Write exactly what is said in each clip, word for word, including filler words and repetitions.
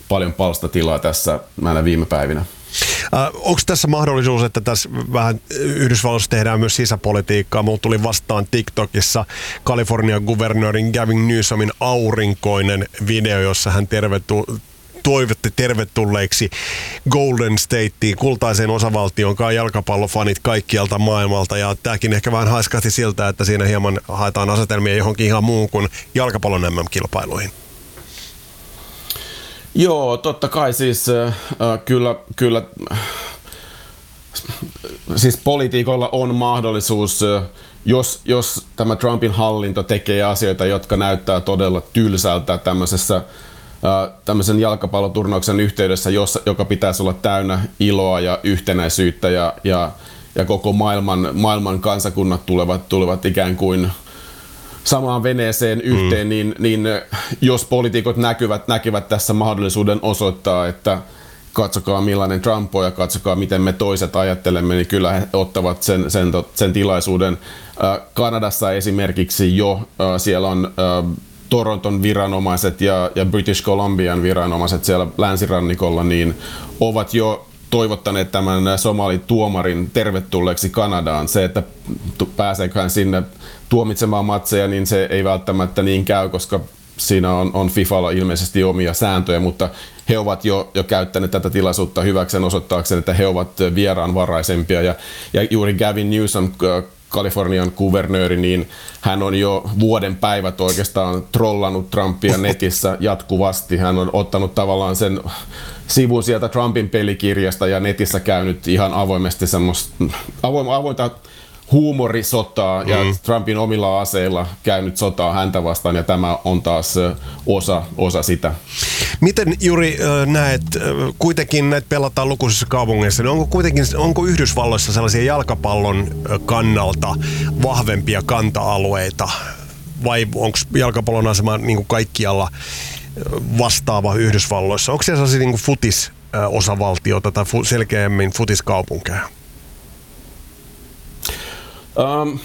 paljon palstatilaa tässä näinä viime päivinä. Äh, onko tässä mahdollisuus, että tässä vähän Yhdysvalloissa tehdään myös sisäpolitiikkaa? Mulla tuli vastaan TikTokissa Kalifornian kuvernöörin Gavin Newsomin aurinkoinen video, jossa hän tervetu- toivotti tervetulleeksi Golden Stateen, kultaiseen osavaltioon, joka on jalkapallofanit kaikkialta maailmalta. Ja tämäkin ehkä vähän haiskahti siltä, että siinä hieman haetaan asetelmia johonkin ihan muuhun kuin jalkapallon M M-kilpailuihin. Joo, totta kai siis äh, kyllä, kyllä siis poliitikoilla on mahdollisuus, äh, jos, jos tämä Trumpin hallinto tekee asioita, jotka näyttää todella tylsältä tämmöisessä äh, tämmöisen jalkapalloturnauksen yhteydessä, jossa, joka pitäisi olla täynnä iloa ja yhtenäisyyttä ja, ja, ja koko maailman, maailman kansakunnat tulevat, tulevat ikään kuin samaan veneeseen yhteen, mm. niin, niin jos poliitikot näkyvät, näkivät tässä mahdollisuuden osoittaa, että katsokaa millainen Trump on ja katsokaa miten me toiset ajattelemme, niin kyllä he ottavat sen, sen, sen tilaisuuden. Kanadassa esimerkiksi jo siellä on Toronton viranomaiset ja, ja British Columbian viranomaiset siellä länsirannikolla, niin ovat jo toivottaneet tämän somalituomarin tervetulleeksi Kanadaan. Se, että pääseekö hän sinne tuomitsemaan matseja, niin se ei välttämättä niin käy, koska siinä on, on FIFAlla ilmeisesti omia sääntöjä, mutta he ovat jo, jo käyttäneet tätä tilaisuutta hyväkseen osoittaakseen, että he ovat vieraanvaraisempia. Ja, ja juuri Gavin Newsom, Kalifornian kuvernööri, niin hän on jo vuoden päivät oikeastaan trollannut Trumpia netissä jatkuvasti. Hän on ottanut tavallaan sen sivun sieltä Trumpin pelikirjasta ja netissä käynyt ihan avoimesti semmoista avoin, avointa huumorisotaa ja mm. Trumpin omilla aseilla käynyt sotaa häntä vastaan, ja tämä on taas osa, osa sitä. Miten Juri näet, kuitenkin näitä pelataan lukuisissa kaupungeissa, niin onko kuitenkin, onko Yhdysvalloissa sellaisia jalkapallon kannalta vahvempia kanta-alueita, vai onko jalkapallon asema niin kuin kaikkialla vastaava Yhdysvalloissa? Onko siellä sellaisia niin kuin futisosavaltioita tai selkeämmin futiskaupunkeja? Um,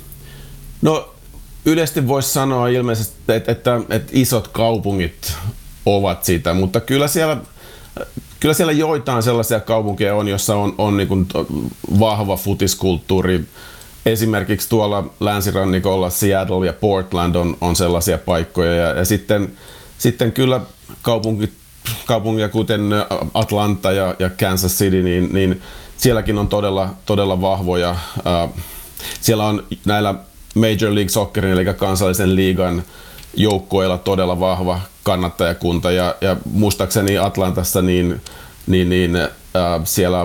no yleisesti voisi sanoa ilmeisesti, että, että, että isot kaupungit ovat sitä, mutta kyllä siellä, kyllä siellä joitain sellaisia kaupunkeja on, joissa on, on niin kuin vahva futiskulttuuri. Esimerkiksi tuolla länsirannikolla Seattle ja Portland on, on sellaisia paikkoja, ja, ja sitten, sitten kyllä kaupungit, kaupunkia kuten Atlanta ja, ja Kansas City, niin, niin sielläkin on todella, todella vahvoja. Uh, siellä on näillä Major League Soccerin eli kansallisen liigan joukkueilla todella vahva kannattajakunta, ja, ja muistaakseni Atlantassa niin, niin, niin äh, siellä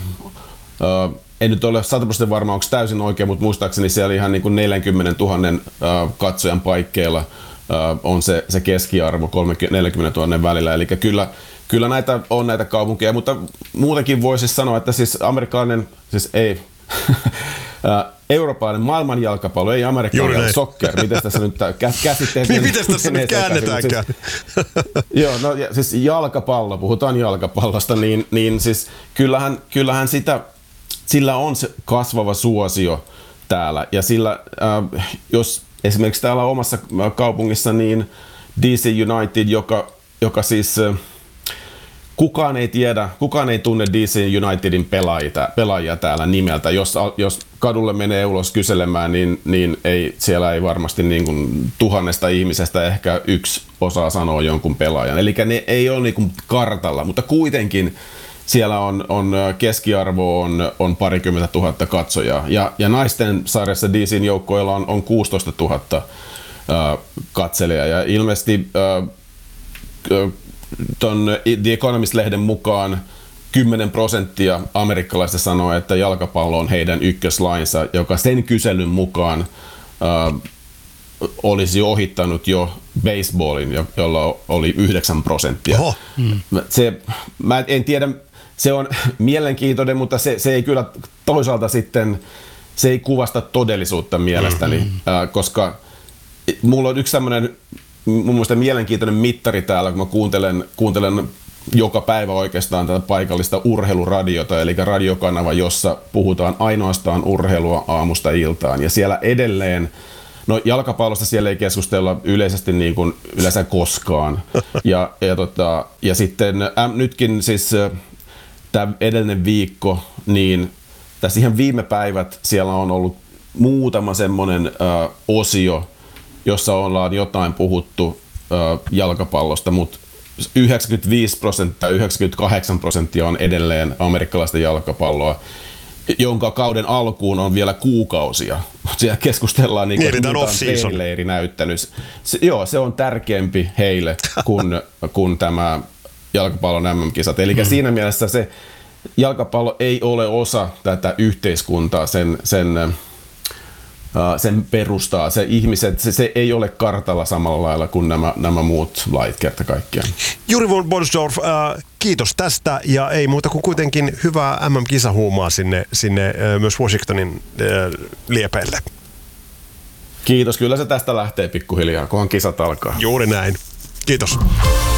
äh, en nyt ole sata prosenttia varma, onko täysin oikein, mutta muistaakseni siellä ihan niin kuin neljäkymmentätuhatta äh, katsojan paikkeilla äh, on se, se keskiarvo kolmekymmentä-neljäkymmentätuhatta välillä, eli kyllä, kyllä näitä on näitä kaupunkeja, mutta muutenkin voisi sanoa, että siis amerikkalainen, siis ei eurooppalainen maailman jalkapallo, ei amerikkalainen soccer. Miten tässä nyt käsitteet? Niin, miten tässä nyt käännetäänkään? Siis, joo, no siis jalkapallo, puhutaan jalkapallosta, niin, niin siis kyllähän, kyllähän sitä, sillä on se kasvava suosio täällä. Ja sillä, äh, jos esimerkiksi täällä omassa kaupungissa, niin D C United, joka, joka siis äh, Kukaan ei tiedä, kukaan ei tunne D C Unitedin pelaajia, pelaajia täällä nimeltä. Jos, jos kadulle menee ulos kyselemään, niin, niin ei, siellä ei varmasti niin kuin tuhannesta ihmisestä ehkä yksi osaa sanoa jonkun pelaajan. Eli ne ei ole niin kuin kartalla, mutta kuitenkin siellä on, on keskiarvo on, on parikymmentä tuhatta katsojaa. Ja, ja naisten sarjassa D C:n joukkoilla on, on kuusitoista tuhatta äh, katselijaa. Ja ilmeisesti äh, Ton The Economist-lehden mukaan kymmenen prosenttia amerikkalaisista sanoo, että jalkapallo on heidän ykköslainsa, joka sen kyselyn mukaan äh, olisi ohittanut jo baseballin, jolla oli yhdeksän prosenttia. Oho. Mm. Se, mä en tiedä, se on mielenkiintoinen, mutta se, se ei kyllä toisaalta sitten, se ei kuvasta todellisuutta mielestäni, mm-hmm. äh, koska mulla on yksi tämmöinen mun mielestä mielenkiintoinen mittari täällä, kun mä kuuntelen, kuuntelen joka päivä oikeastaan tätä paikallista urheiluradiota, eli radiokanava, jossa puhutaan ainoastaan urheilua aamusta iltaan. Ja siellä edelleen No jalkapallosta siellä ei keskustella yleisesti niin kuin yleensä koskaan. Ja, ja, tota, ja sitten äh, nytkin siis äh, tämä edellinen viikko, niin tässä ihan viime päivät siellä on ollut muutama semmoinen äh, osio, jossa ollaan jotain puhuttu äh, jalkapallosta, mutta yhdeksänkymmentäviisi prosenttia, yhdeksänkymmentäkahdeksan prosenttia on edelleen amerikkalaista jalkapalloa, jonka kauden alkuun on vielä kuukausia. Siellä keskustellaan niin kuin treenileiri näyttänyt. Se, joo, se on tärkeämpi heille kuin, kuin tämä jalkapallon M M-kisat. Eli mm. siinä mielessä se jalkapallo ei ole osa tätä yhteiskuntaa, sen, sen, sen perustaa. Se ihmiset, se, se ei ole kartalla samalla lailla kuin nämä, nämä muut lait kerta kaikkiaan. Juri von Borsdorf, äh, kiitos tästä ja ei muuta kuin kuitenkin hyvää M M-kisahuumaa sinne, sinne äh, myös Washingtonin äh, liepeille. Kiitos, kyllä se tästä lähtee pikkuhiljaa, kunhan kisat alkaa. Juuri näin. Kiitos.